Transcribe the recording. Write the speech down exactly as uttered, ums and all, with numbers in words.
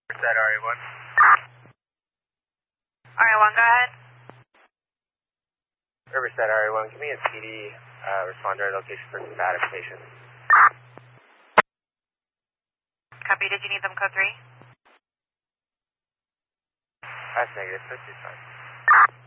Riverside R A one. R A one, go ahead. Riverside R A one, give me a P D uh, responder location for combative patient. Copy, did you need them code three? That's negative, that's fine.